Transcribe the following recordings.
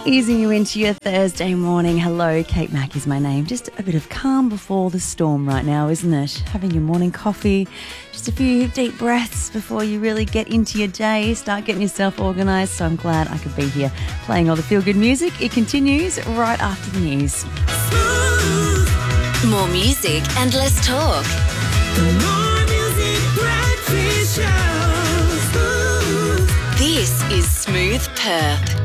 Easing you into your Thursday morning. Hello, Kate Mack is my name. Just a bit of calm before the storm right now, isn't it? Having your morning coffee, just a few deep breaths before you really get into your day, start getting yourself organised. So I'm glad I could be here playing all the feel-good music. It continues right after the news. More music and less talk. More music, breakfast show. This is Smooth Perth.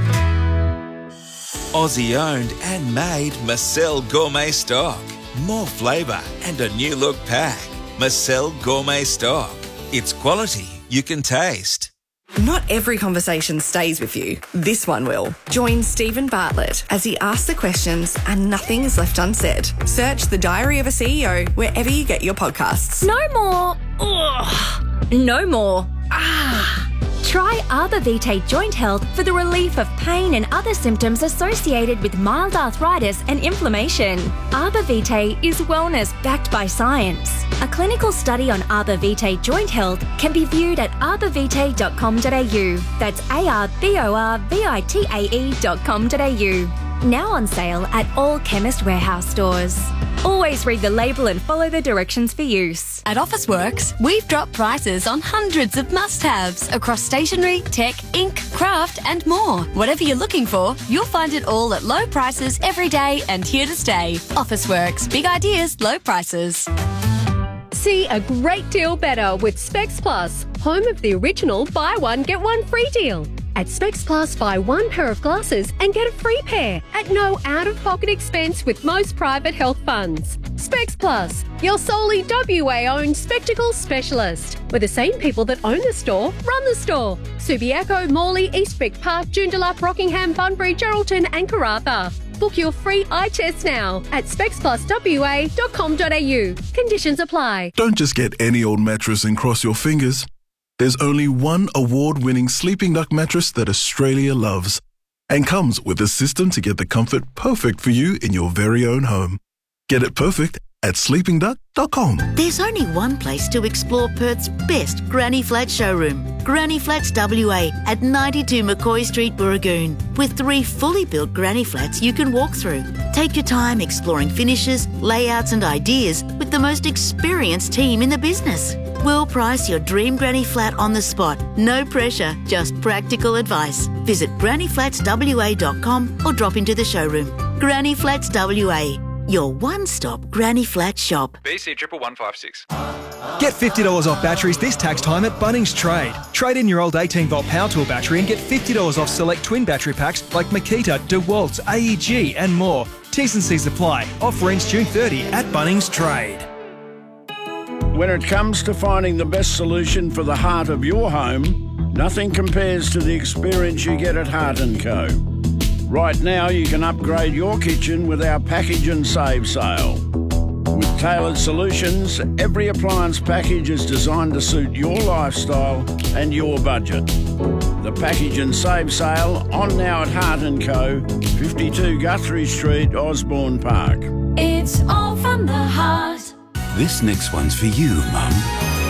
Aussie owned and made Marcel Gourmet Stock. More flavour and a new look pack. Marcel Gourmet Stock. It's quality you can taste. Not every conversation stays with you. This one will. Join Stephen Bartlett as he asks the questions and nothing is left unsaid. Search The Diary of a CEO wherever you get your podcasts. No more. Ugh. No more. Try Arbor Vitae Joint Health for the relief of pain and other symptoms associated with mild arthritis and inflammation. Arbor Vitae is wellness backed by science. A clinical study on Arbor Vitae Joint Health can be viewed at arborvitae.com.au. That's arborvitae.com.au. Now on sale at all Chemist Warehouse stores. Always read the label and follow the directions for use. At Officeworks, we've dropped prices on hundreds of must-haves across stationery, tech, ink, craft and more. Whatever you're looking for, you'll find it all at low prices every day and here to stay. Officeworks, big ideas, low prices. See a great deal better with Specs Plus, home of the original buy one, get one free deal. At Specs Plus, buy one pair of glasses and get a free pair at no out-of-pocket expense with most private health funds. Specs Plus, your solely WA-owned spectacles specialist, where the same people that own the store run the store. Subiaco, Morley, Eastwick Park, Joondalup, Rockingham, Bunbury, Geraldton and Karratha. Book your free eye test now at specspluswa.com.au. Conditions apply. Don't just get any old mattress and cross your fingers. There's only one award-winning Sleeping Duck mattress that Australia loves and comes with a system to get the comfort perfect for you in your very own home. Get it perfect at sleepingduck.com. There's only one place to explore Perth's best Granny Flat showroom. Granny Flats WA at 92 McCoy Street, Burragoon, with 3 fully built granny flats you can walk through. Take your time exploring finishes, layouts and ideas with the most experienced team in the business. We'll price your dream granny flat on the spot. No pressure, just practical advice. Visit grannyflatswa.com or drop into the showroom. Granny Flats WA, your one-stop granny flat shop. BC 11156. Get $50 off batteries this tax time at Bunnings Trade. Trade in your old 18-volt power tool battery and get $50 off select twin battery packs like Makita, DeWalt's, AEG and more. T's and C's apply. Offer ends June 30 at Bunnings Trade. When it comes to finding the best solution for the heart of your home, nothing compares to the experience you get at Heart & Co. Right now, you can upgrade your kitchen with our Package and Save sale. With tailored solutions, every appliance package is designed to suit your lifestyle and your budget. The Package and Save sale on now at Heart & Co, 52 Guthrie Street, Osborne Park. It's all from the heart. This next one's for you, Mum.